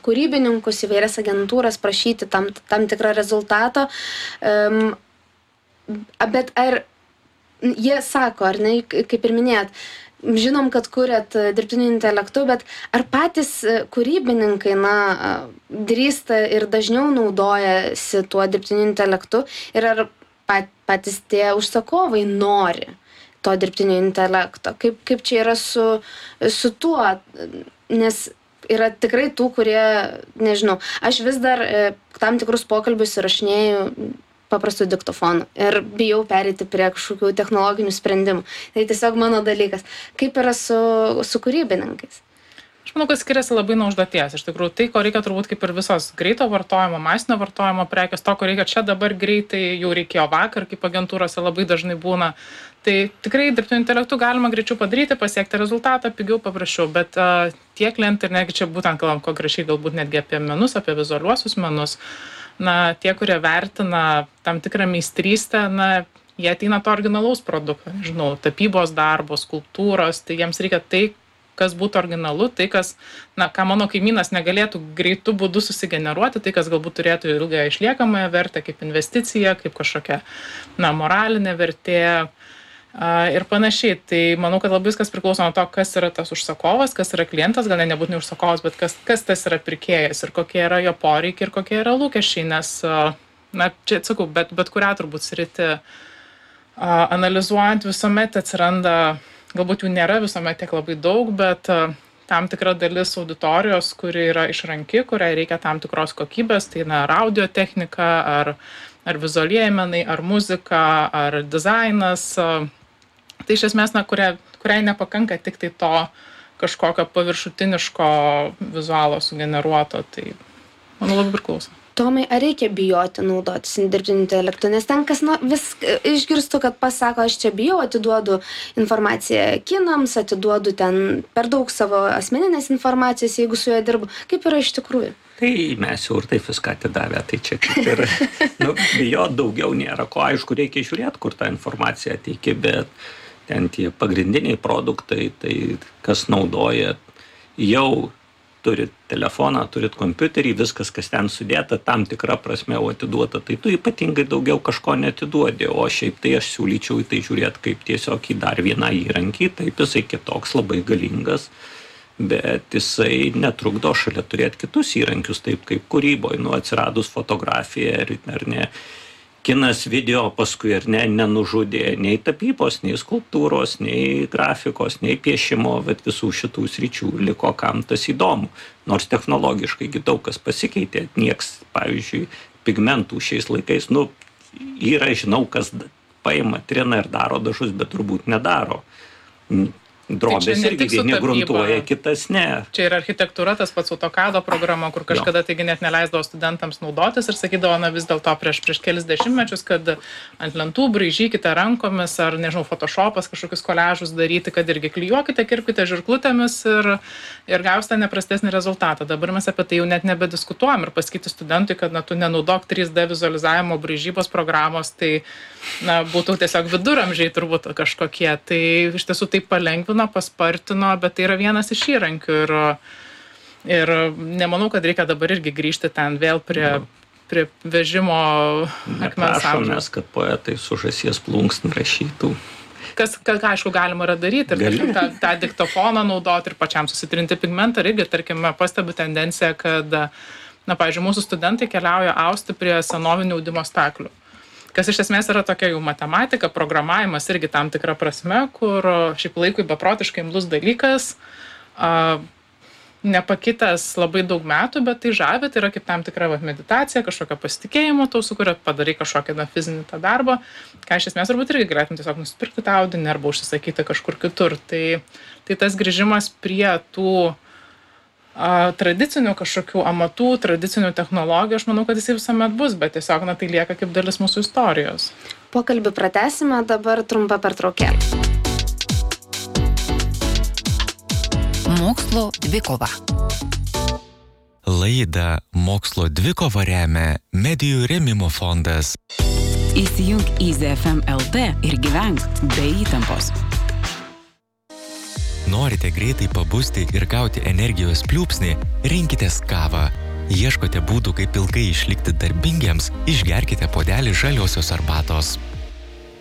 kūrybininkus, įvairias agentūras prašyti tam tikrą rezultato. Bet ar jie sako, ar ne, kaip ir minėjot, žinom, kad kuriat dirbtiniu intelektu, bet ar patys kūrybininkai, drįsta ir dažniau naudojasi tuo dirbtiniu intelektu ir ar patys tie užsakovai nori to dirbtinio intelekto? Kaip čia yra su tuo? Nes yra tikrai tų, kurie, nežinau, aš vis dar tam tikrus pokalbius įrašinėju paprastų diktofonų ir bijau pereiti prie kažkokių technologinių sprendimų. Tai tiesiog mano dalykas. Kaip yra su kūrybininkais? Aš manau, kad skiriasi labai nuo užduoties. Iš tikrųjų, tai, ko reikia turbūt kaip ir visos greito vartojimo, masinio vartojimo prekės, to, ko reikia čia dabar greitai, jau reikėjo vakar, kaip agentūrose labai dažnai būna. Tai tikrai dirbtiniu intelektu galima greičiau padaryti, pasiekti rezultatą, pigiau, paprasčiau, bet tie klientai, ir negi čia būtent kalbam konkrečiai galbūt netgi apie menus, apie vizualiuosius menus, tie, kurie vertina tam tikrą meistrystę, jie ateina to originalaus produkto, nežinau, tapybos darbo, skulptūros, tai jiems reikia tai, kas būtų originalu, tai, kas, ką mano kaimynas negalėtų greitų būdų susigeneruoti, tai, kas galbūt turėtų ilgą išliekamąją vertę, kaip investicija, kaip kažkokia, moralinė vertė ir panašiai. Tai manau, kad labai viskas priklauso nuo to, kas yra tas užsakovas, kas yra klientas, gal nebūtinai užsakovas, bet kas tas yra pirkėjas ir kokie yra jo poreikiai ir kokie yra lūkesčiai, nes, čia atsakau, bet kurią turbūt sritį analizuojant visuomet atsiranda, galbūt jų nėra visuomet tiek labai daug, bet tam tikra dalis auditorijos, kuri yra išranki, kuriai reikia tam tikros kokybės, tai ar audio technika, ar vizualieji menai, ar muzika, ar dizainas. Tai iš esmės, kuriai nepakanka tik tai to kažkokio paviršutiniško vizualo sugeneruoto, tai manau labai priklauso. Tomai, ar reikia bijoti naudotis dirbtiniu intelektu? Nes ten kas vis išgirstu, kad pasako, aš čia bijau, atiduodu informaciją kinams, atiduodu ten per daug savo asmeninės informacijos, jeigu su juo dirbu. Kaip yra iš tikrųjų? Tai mes jau ir taip viską atidavę, tai čia kaip ir, bijot daugiau nėra ko, aišku, reikia žiūrėti, kur tą informaciją teiki, bet ten tie pagrindiniai produktai, tai kas naudoja, jau turit telefoną, turit kompiuterį, viskas, kas ten sudėta, tam tikrą prasme atiduota, tai tu ypatingai daugiau kažko neatiduodi, o šiaip tai aš siūlyčiau į tai žiūrėti kaip tiesiog į dar vieną įrankį, taip jisai kitoks, labai galingas, bet jisai netrukdo šalia turėti kitus įrankius, taip kaip kūryboje, atsiradus fotografija ar ne, kinas, video paskui ar ne, nenužudė nei tapybos, nei skulptūros, nei grafikos, nei piešimo, bet visų šitų sričių liko kam tas įdomu. Nors technologiškai daug kas pasikeitė, nieks, pavyzdžiui, pigmentų šiais laikais, yra, žinau, kas paima, trina ir daro dažus, bet turbūt nedaro. Drobės irgi vieni gruntuoja, kitas ne. Čia yra architektūra, tas pats AutoCAD programa, kur kažkada taigi net neleisdavo studentams naudotis ir sakydavo, vis dėlto prieš kelis dešimtmečius, kad ant lentų braižykite rankomis ar, nežinau, Photoshopas kažkokius koliažus daryti, kad irgi klijuokite, kirpkite žirklutėmis ir gausite neprastesnį rezultatą. Dabar mes apie tai jau net nebediskutuojam ir pasakyti studentui, kad tu nenaudok 3D vizualizavimo braižybos programos, tai būtų tiesiog viduramžiai turbūt kažkokie. Tai iš tiesų tai palengvina, paspartino, bet tai yra vienas iš įrankių ir nemanau, kad reikia dabar irgi grįžti ten vėl prie vežimo akmens amžiaus. Prašomės, kad poetai su žąsies plunksna rašytų. Kas, aišku, galima yra daryti ir tą diktofoną naudoti ir pačiam susitrinti pigmentą. Irgi, tarkime, pastebiu tendenciją, kad, pavyzdžiui, mūsų studentai keliauja austi prie senovinių audimo staklių. Kas iš esmės yra tokia jau matematika, programavimas irgi tam tikra prasme, kur šiaip laikui beprotiškai imlus dalykas, nepakitęs labai daug metų, bet tai žavi, tai yra kaip tam tikra meditacija, kažkokio pasitikėjimo, tau sukuria, padarai kažkokią fizinį tą darbą, ką iš esmės turbūt irgi galėtum tiesiog nusipirkti tą audinį arba užsisakyti kažkur kitur. Tai tas grįžimas prie tų tradicinių kažkokių amatų, tradicinių technologijų, aš manau, kad jisai visuomet bus, bet tiesiog tai lieka kaip dalis mūsų istorijos. Pokalbį pratęsime, dabar trumpa pertraukėlė. Mokslo dvikova. Laidą Mokslo dvikova remia Medijų rėmimo fondas. Įsijunk į ZFM LT ir gyvenk be įtampos. Norite greitai pabusti ir gauti energijos pliūpsnį, rinkitės kavą. Ieškote būdų, kaip ilgai išlikti darbingiems, išgerkite puodelį žaliosios arbatos.